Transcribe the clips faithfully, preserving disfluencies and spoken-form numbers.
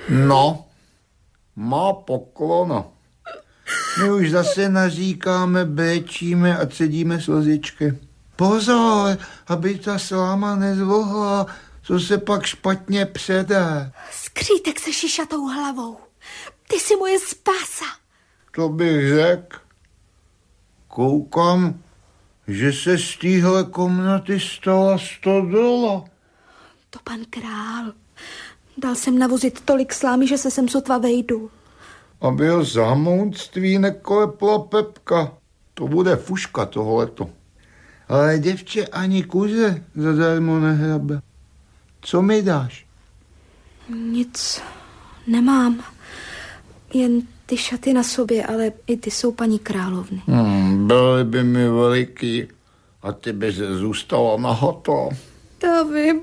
No, má poklona. My už zase naříkáme, béčíme a cedíme slzičky. Pozor, aby ta sláma nezvohla, co se pak špatně předá. Skřítek se šišatou hlavou. Ty jsi moje spása. To bych řekl. Koukám, že se z téhle komnaty stala stodola. To pan král. Dal jsem navozit tolik slámy, že se sem sotva vejdu. Aby ho za moudství neklepla Pepka. To bude fuška tohleto. Ale děvče ani kuře zadarmo nehrabe. Co mi dáš? Nic nemám. Jen ty šaty na sobě, ale i ty jsou paní královny. Hmm, byly by mi veliký a ty by se zůstala nahoto. To vím.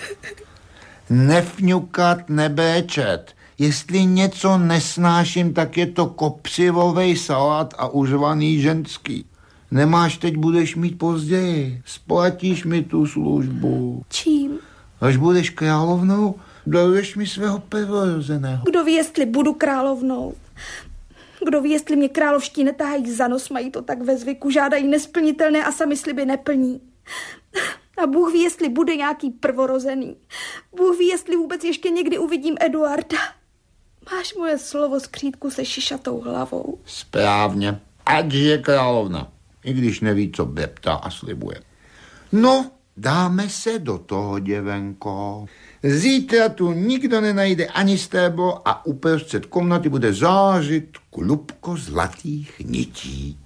Nefňukat, nebéčet. Jestli něco nesnáším, tak je to kopřivovej salát a užvaný ženský. Nemáš, teď budeš mít později. Splatíš mi tu službu. Čím? Až budeš královnou, daruješ mi svého prvorozeného. Kdo ví, jestli budu královnou? Kdo ví, jestli mě královští netahají za nos, mají to tak ve zvyku, žádají nesplnitelné a sami sliby neplní. A Bůh ví, jestli bude nějaký prvorozený. Bůh ví, jestli vůbec ještě někdy uvidím Eduarda. Máš moje slovo, skřítku se šišatou hlavou. Správně. Ať je královna. I když neví, co beptá a slibuje. No, dáme se do toho, děvenko. Zítra tu nikdo nenajde ani stéblo a uprostřed komnaty bude zářit klubko zlatých nití.